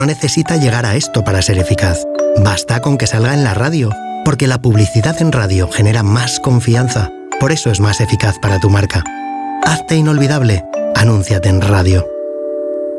No necesita llegar a esto para ser eficaz. Basta con que salga en la radio, porque la publicidad en radio genera más confianza. Por eso es más eficaz para tu marca. Hazte inolvidable. Anúnciate en radio.